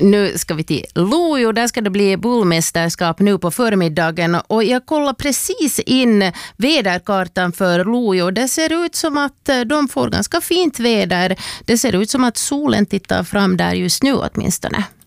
Nu ska vi till Lojo, där ska det bli bullmästerskap nu på förmiddagen och jag kollar precis in väderkartan för Lojo. Det ser ut som att de får ganska fint väder. Det ser ut som att solen tittar fram där just nu åtminstone.